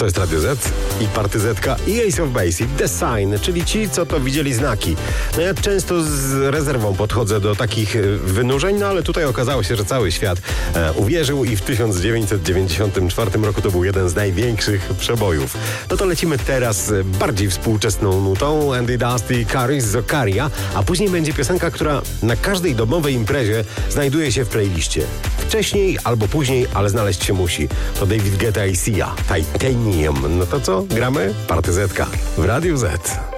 To jest Radio Z i Party Zetka i Ace of Base i The Sign, czyli ci, co to widzieli znaki. No ja często z rezerwą podchodzę do takich wynurzeń, no ale tutaj okazało się, że cały świat uwierzył i w 1994 roku to był jeden z największych przebojów. No to lecimy teraz bardziej współczesną nutą, Andy Dusty, Caris Zokaria, a później będzie piosenka, która na każdej domowej imprezie znajduje się w playliście. Wcześniej albo później, ale znaleźć się musi. To David Guetta i Sia, Titanium. No to co? Gramy? Party Zetka w Radiu Z.